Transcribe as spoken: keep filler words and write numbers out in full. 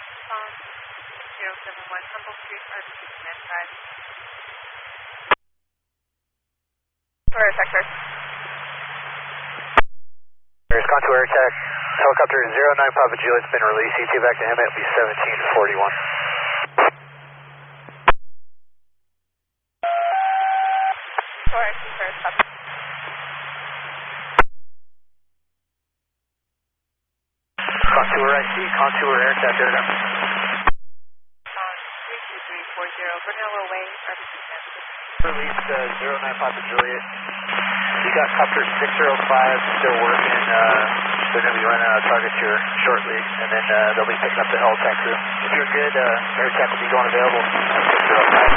Um, zero seven one Humble Street, R B C Command five. Tower sector. There's Contour Air Attack. Helicopter zero nine Papa Juliet's been released. E T back to him. It'll be seventeen forty-one. Tower Contour copy. Contour I C. Contour Air Attack aircraft. Um, three two three four zero Brunello Way, R B C Command six. Released uh, zero nine Papa Juliet. You got Copter six zero five still working. Uh, they're going to be running out of targets here shortly, and then uh, they'll be picking up the L TAC crew. If you're good, uh, Air Attack will be going available. six zero five.